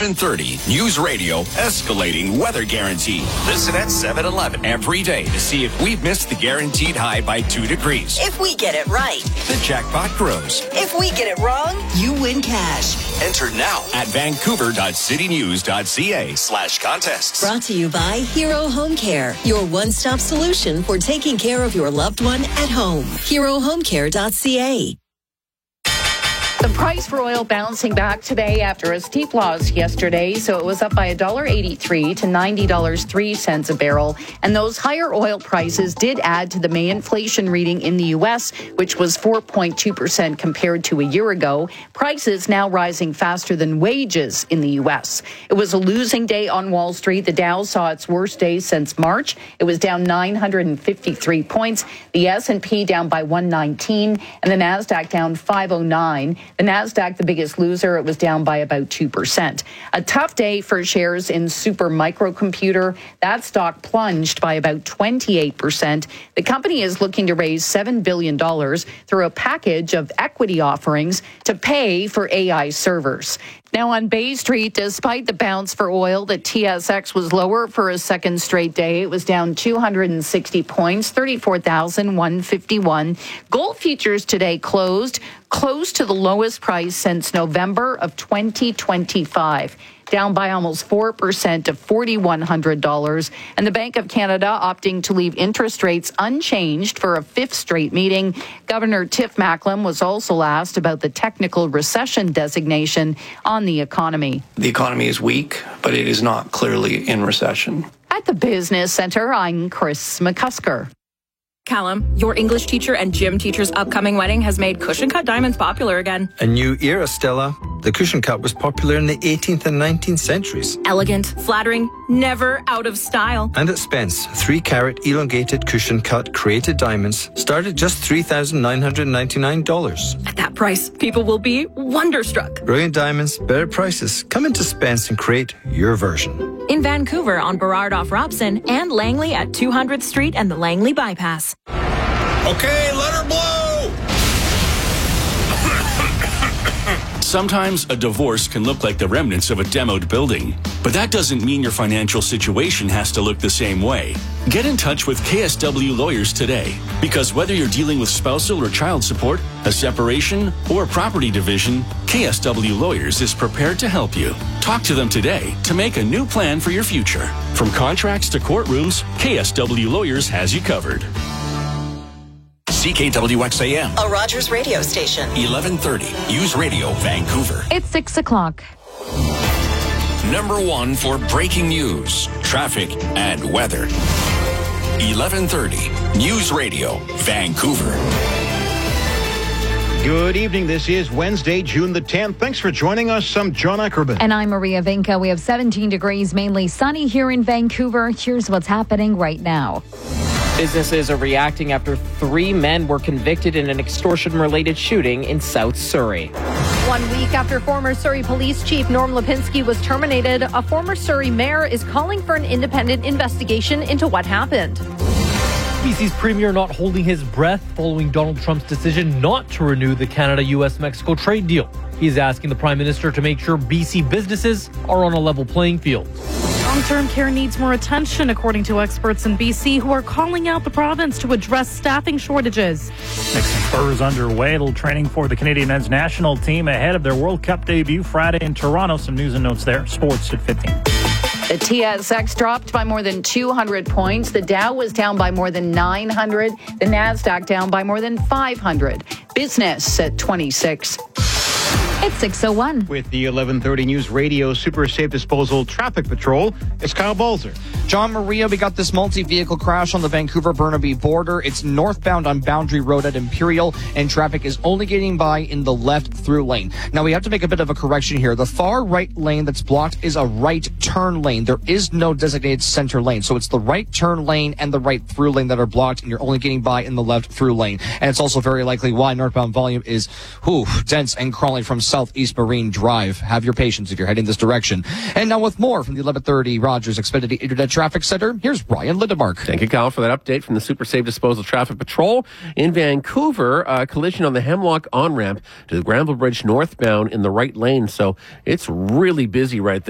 11:30 News Radio Escalating Weather Guarantee. Listen at 7-Eleven every day to see if we've missed the guaranteed high by 2 degrees. If we get it right, the jackpot grows. If we get it wrong, you win cash. Enter now at vancouver.citynews.ca/contests. Brought to you by Hero Home Care, your one-stop solution for taking care of your loved one at home. HeroHomeCare.ca. The price for oil bouncing back today after a steep loss yesterday, so it was up by $1.83 to $90.03 a barrel. And those higher oil prices did add to the May inflation reading in the U.S., which was 4.2% compared to a year ago. Prices now rising faster than wages in the U.S. It was a losing day on Wall Street. The Dow saw its worst day since March. It was down 953 points. The S&P down by 119, and the Nasdaq down 509. The Nasdaq, the biggest loser, it was down by about 2%. A tough day for shares in Super Microcomputer. That stock plunged by about 28%. The company is looking to raise $7 billion through a package of equity offerings to pay for AI servers. Now on Bay Street, despite the bounce for oil, the TSX was lower for a second straight day. It was down 260 points, 34,151. Gold futures today closed close to the lowest price since November of 2025. Down by almost 4% to $4,100. And the Bank of Canada opting to leave interest rates unchanged for a fifth straight meeting. Governor Tiff Macklem was also asked about the technical recession designation on the economy. The economy is weak, but it is not clearly in recession. At the Business Center, I'm Chris McCusker. Callum, your English teacher and gym teacher's upcoming wedding has made cushion-cut diamonds popular again. A new era, Stella. The cushion cut was popular in the 18th and 19th centuries. Elegant, flattering, never out of style. And at Spence, 3-carat elongated cushion cut created diamonds start at just $3,999. At that price, people will be wonderstruck. Brilliant diamonds, better prices. Come into Spence and create your version. In Vancouver on Burrard off Robson and Langley at 200th Street and the Langley Bypass. Okay, let her blow! Sometimes a divorce can look like the remnants of a demoed building, but that doesn't mean your financial situation has to look the same way. Get in touch with KSW Lawyers today, because whether you're dealing with spousal or child support, a separation, or property division, KSW Lawyers is prepared to help you. Talk to them today to make a new plan for your future. From contracts to courtrooms, KSW Lawyers has you covered. CKWXAM, a Rogers radio station. 1130 News Radio Vancouver. It's 6 o'clock. Number 1 for breaking news, traffic, and weather. 1130 News Radio Vancouver. Good evening. This is Wednesday, June the 10th. Thanks for joining us. I'm John Ackerman. And I'm Maria Vinca. We have 17 degrees, mainly sunny here in Vancouver. Here's what's happening right now. Businesses are reacting after 3 men were convicted in an extortion-related shooting in South Surrey. 1 week after former Surrey Police Chief Norm Lipinski was terminated, a former Surrey mayor is calling for an independent investigation into what happened. BC's premier not holding his breath following Donald Trump's decision not to renew the Canada-US-Mexico trade deal. He's asking the Prime Minister to make sure BC businesses are on a level playing field. Long-term care needs more attention, according to experts in BC who are calling out the province to address staffing shortages. Next spurs underway. A little training for the Canadian men's national team ahead of their World Cup debut Friday in Toronto. Some news and notes there. Sports at 15. The TSX dropped by more than 200 points. The Dow was down by more than 900. The Nasdaq down by more than 500. Business at 26. It's 6:01. With the 1130 News Radio Super Safe Disposal Traffic Patrol, it's Kyle Balzer. John Maria, we got this multi-vehicle crash on the Vancouver-Burnaby border. It's northbound on Boundary Road at Imperial, and traffic is only getting by in the left through lane. Now, we have to make a bit of a correction here. The far right lane that's blocked is a right turn lane. There is no designated center lane. So it's the right turn lane and the right through lane that are blocked, and you're only getting by in the left through lane. And it's also very likely why northbound volume is dense and crawling from Southeast Marine Drive. Have your patience if you're heading this direction. And now with more from the 1130 Rogers Xfinity Internet Traffic Center, here's Ryan Lindemark. Thank you, Kyle, for that update from the Super Safe Disposal Traffic Patrol. In Vancouver, a collision on the Hemlock on-ramp to the Granville Bridge northbound in the right lane. So it's really busy right there.